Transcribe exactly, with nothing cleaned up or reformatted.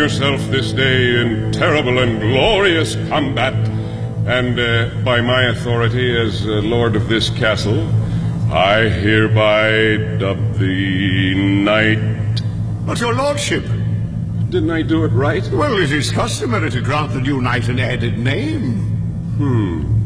yourself this day in terrible and glorious combat, and uh, by my authority as uh, lord of this castle, I hereby dub thee knight. But your lordship... Didn't I do it right? Well, it is customary to grant the new knight an added name. Hmm.